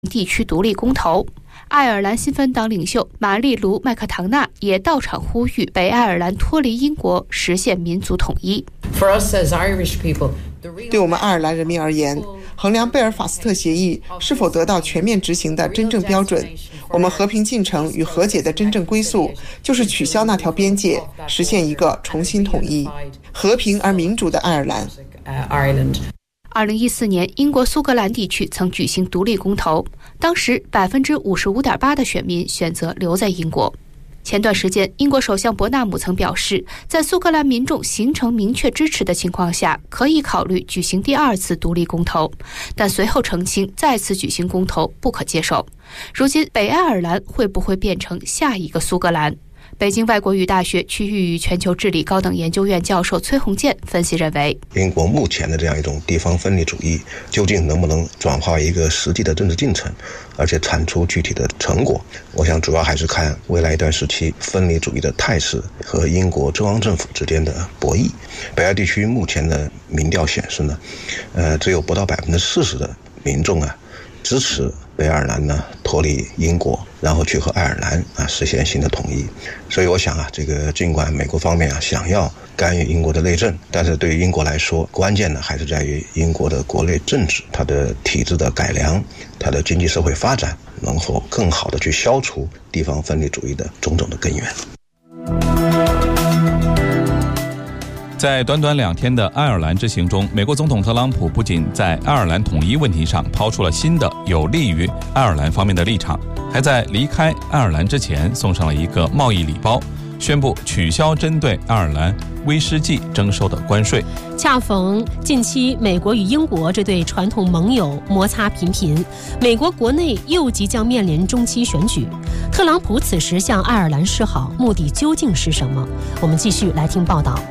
地区独立公投。爱尔兰新芬党领袖玛丽卢·麦克唐纳也到场呼吁北爱尔兰脱离英国，实现民族统一。 对我们爱尔兰人民而言，衡量贝尔法斯特协议是否得到全面执行的真正标准，我们和平进程与和解的真正归宿就是取消那条边界，实现一个重新统一、和平而民主的爱尔兰。 2014年，英国苏格兰地区曾举行独立公投，当时 55.8% 的选民选择留在英国。前段时间，英国首相伯纳姆曾表示，在苏格兰民众形成明确支持的情况下，可以考虑举行第二次独立公投，但随后澄清再次举行公投不可接受。如今，北爱尔兰会不会变成下一个苏格兰？北京外国语大学区域与全球治理高等研究院教授崔洪建分析认为， 英国目前的这样一种地方分离主义究竟能不能转化为一个实际的政治进程，而且产出具体的成果，我想主要还是看未来一段时期分离主义的态势和英国中央政府之间的博弈。北爱地区目前的民调显示呢，只有不到40%的民众支持北爱尔兰呢脱离英国，然后去和爱尔兰实现新的统一。所以我想这个尽管美国方面想要干预英国的内政，但是对于英国来说，关键呢还是在于英国的国内政治，它的体制的改良，它的经济社会发展能否更好的去消除地方分离主义的种种的根源。 在短短2天的爱尔兰之行中，美国总统特朗普不仅在爱尔兰统一问题上抛出了新的有利于爱尔兰方面的立场，还在离开爱尔兰之前送上了一个贸易礼包，宣布取消针对爱尔兰威士忌征收的关税。 恰逢近期美国与英国这对传统盟友摩擦频频，美国国内又即将面临中期选举，特朗普此时向爱尔兰示好，目的究竟是什么？我们继续来听报道。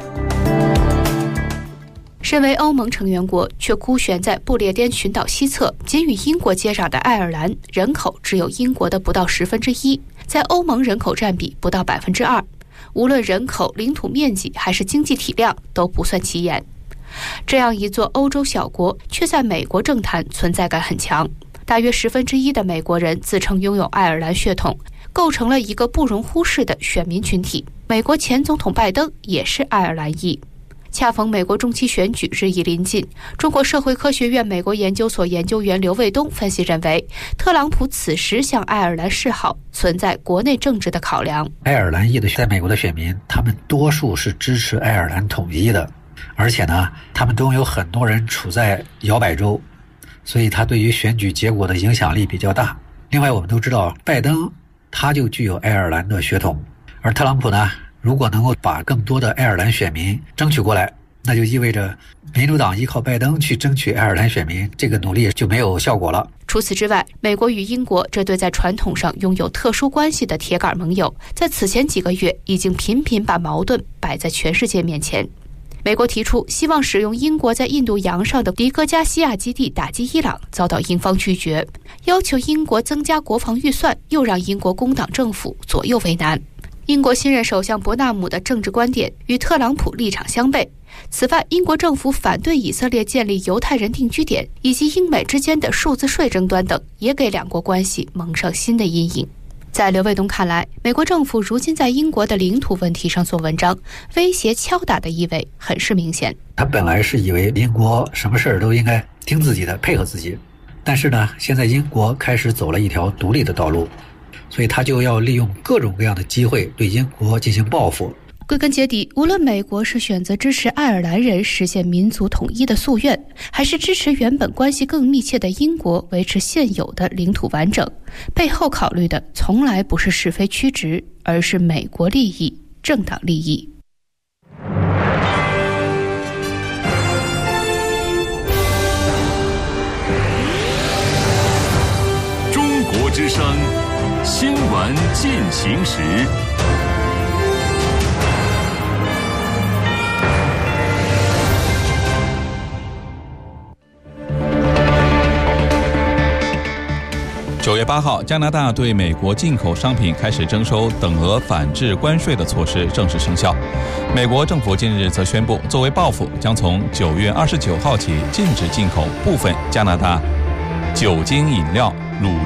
身为欧盟成员国，却孤悬在不列颠群岛西侧，仅与英国接壤的爱尔兰，人口只有英国的不到1/10，在欧盟人口占比不到2%，无论人口、领土面积还是经济体量都不算起眼。这样一座欧洲小国，却在美国政坛存在感很强。大约1/10的美国人自称拥有爱尔兰血统，构成了一个不容忽视的选民群体。美国前总统拜登也是爱尔兰裔。恰逢美国中期选举日益临近，中国社会科学院美国研究所研究员刘卫东分析认为，特朗普此时向爱尔兰示好，存在国内政治的考量。 爱尔兰裔的在美国的选民，他们多数是支持爱尔兰统一的，而且呢，他们中有很多人处在摇摆州，所以他对于选举结果的影响力比较大。另外，我们都知道，拜登他就具有爱尔兰的血统，而特朗普呢，如果能够把更多的爱尔兰选民争取过来，那就意味着民主党依靠拜登去争取爱尔兰选民，这个努力就没有效果了。 除此之外，美国与英国这对在传统上拥有特殊关系的铁杆盟友，在此前几个月已经频频把矛盾摆在全世界面前。美国提出希望使用英国在印度洋上的迪戈加西亚基地打击伊朗，遭到英方拒绝；要求英国增加国防预算，又让英国工党政府左右为难。英国新任首相伯纳姆的政治观点与特朗普立场相悖。此外，英国政府反对以色列建立犹太人定居点，以及英美之间的数字税争端等，也给两国关系蒙上新的阴影。在刘卫东看来，美国政府如今在英国的领土问题上做文章，威胁敲打的意味很是明显。 他本来是以为英国什么事儿都应该听自己的，配合自己，但是呢，现在英国开始走了一条独立的道路，所以他就要利用各种各样的机会对英国进行报复。 归根结底，无论美国是选择支持爱尔兰人实现民族统一的夙愿，还是支持原本关系更密切的英国维持现有的领土完整，背后考虑的从来不是是非曲直，而是美国利益、政党利益。 中国之声新闻进行时。 9月8号，加拿大对美国进口商品开始征收等额反制关税的措施正式生效。美国政府近日则宣布，作为报复，将从9月29号起禁止进口部分加拿大酒精饮料、乳